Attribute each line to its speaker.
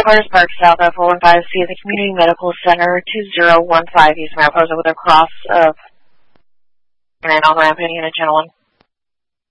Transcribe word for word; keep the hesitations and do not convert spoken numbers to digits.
Speaker 1: Carter's Park, South of four one five C, the Community Medical Center, two zero one five East Mariposa with a cross of and on ramp, unit channel one.